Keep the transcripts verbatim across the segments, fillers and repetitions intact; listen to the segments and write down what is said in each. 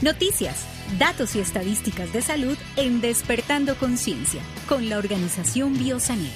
Noticias, datos y estadísticas de salud en Despertando Conciencia, con la organización Biosané.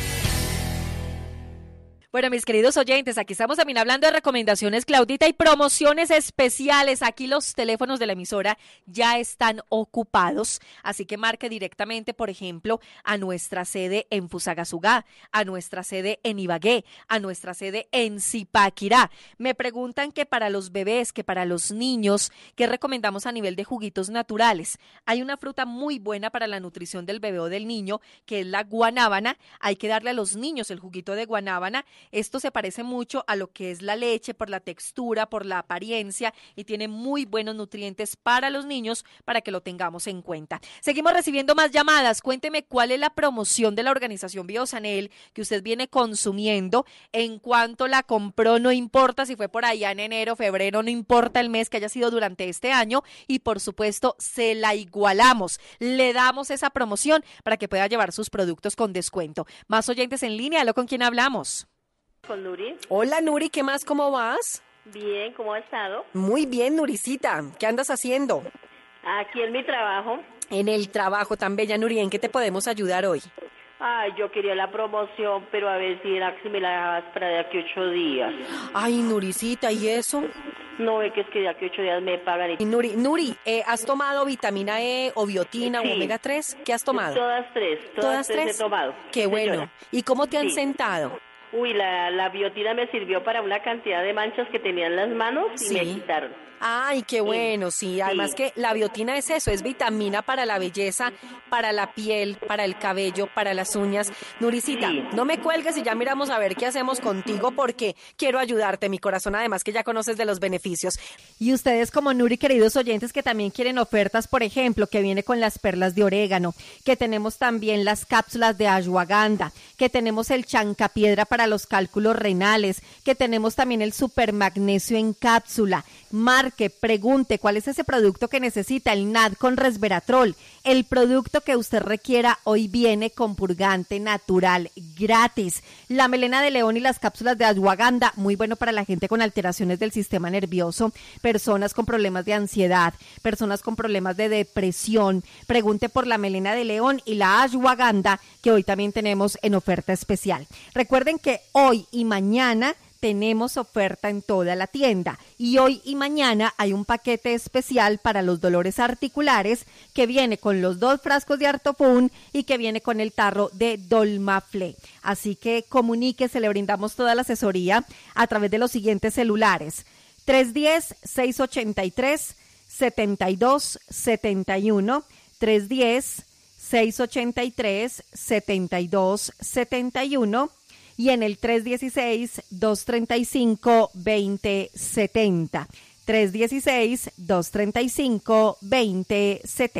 Bueno, mis queridos oyentes, aquí estamos también hablando de recomendaciones, Claudita, y promociones especiales. Aquí los teléfonos de la emisora ya están ocupados, así que marque directamente, por ejemplo, a nuestra sede en Fusagasugá, a nuestra sede en Ibagué, a nuestra sede en Zipaquirá. Me preguntan que para los bebés, que para los niños, ¿qué recomendamos a nivel de juguitos naturales? Hay una fruta muy buena para la nutrición del bebé o del niño, que es la guanábana. Hay que darle a los niños el juguito de guanábana. Esto se parece mucho a lo que es la leche por la textura, por la apariencia y tiene muy buenos nutrientes para los niños para que lo tengamos en cuenta. Seguimos recibiendo más llamadas. Cuénteme cuál es la promoción de la organización Biosanel que usted viene consumiendo, en cuanto la compró, no importa si fue por allá en enero, febrero, no importa el mes que haya sido durante este año y por supuesto se la igualamos. Le damos esa promoción para que pueda llevar sus productos con descuento. Más oyentes en línea, ¿aló? ¿Con quién hablamos? Con Nuri. Hola Nuri, ¿qué más? ¿Cómo vas? Bien, ¿cómo ha estado? Muy bien, Nuricita. ¿Qué andas haciendo? Aquí en mi trabajo. En el trabajo tan bella, Nuri. ¿En qué te podemos ayudar hoy? Ay, yo quería la promoción, pero a ver si era si me la dejabas para de aquí ocho días. Ay, Nuricita, ¿y eso? No, es que es que de aquí ocho días me pagan. Y Nuri, Nuri, eh, ¿has tomado vitamina E o biotina Sí. o omega tres? ¿Qué has tomado? Todas tres, todas, ¿Todas tres, tres? he tomado. Qué Sí, bueno. señora. ¿Y cómo te han Sí. sentado? Uy, la, la biotina me sirvió para una cantidad de manchas que tenía en las manos y Sí. me quitaron. Ay, qué bueno, sí. Además Sí. que la biotina es eso, es vitamina para la belleza, para la piel, para el cabello, para las uñas. Nuricita, Sí. no me cuelgues y ya miramos a ver qué hacemos contigo porque quiero ayudarte, mi corazón, además que ya conoces de los beneficios. Y ustedes como Nuri, queridos oyentes, que también quieren ofertas, por ejemplo, que viene con las perlas de orégano, que tenemos también las cápsulas de ashwagandha, que tenemos el chancapiedra para los cálculos renales, que tenemos también el supermagnesio en cápsula. Marque, pregunte cuál es ese producto que necesita, el N A D con resveratrol. El producto que usted requiera hoy viene con purgante natural gratis. La melena de león y las cápsulas de ashwagandha, muy bueno para la gente con alteraciones del sistema nervioso, personas con problemas de ansiedad, personas con problemas de depresión. Pregunte por la melena de león y la ashwagandha, que hoy también tenemos en oferta especial. Recuerden que hoy y mañana tenemos oferta en toda la tienda y hoy y mañana hay un paquete especial para los dolores articulares que viene con los dos frascos de Artofun y que viene con el tarro de Dolmafle. Así que comuníquese, le brindamos toda la asesoría a través de los siguientes celulares: tres uno cero, seis ocho tres, siete dos siete uno, tres uno cero, seis ocho tres, siete dos siete uno y en el tres uno seis, dos tres cinco, dos cero siete cero. tres uno seis, dos tres cinco, dos cero siete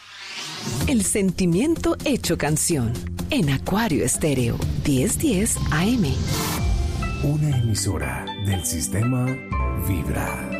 cero. El sentimiento hecho canción en Acuario Estéreo diez diez A M. Una emisora del sistema Vibra.